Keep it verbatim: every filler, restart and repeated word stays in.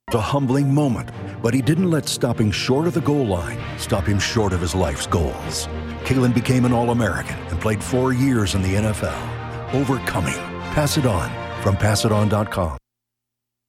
A humbling moment, but he didn't let stopping short of the goal line stop him short of his life's goals. Kalen became an All-American and played four years in the N F L. Overcoming. Pass it on from pass it on dot com.